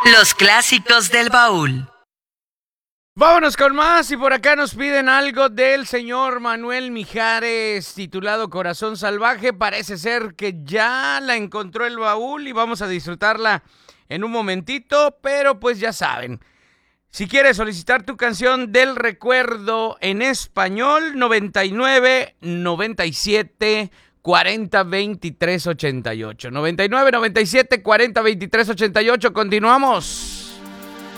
Los clásicos del baúl. Vámonos con más y por acá nos piden algo del señor Manuel Mijares titulado Corazón Salvaje. Parece ser que ya la encontró el baúl y vamos a disfrutarla en un momentito, pero pues ya saben. Si quieres solicitar tu canción del recuerdo en español, 99 97 40 23 88. 99 97 40 23 88. Continuamos.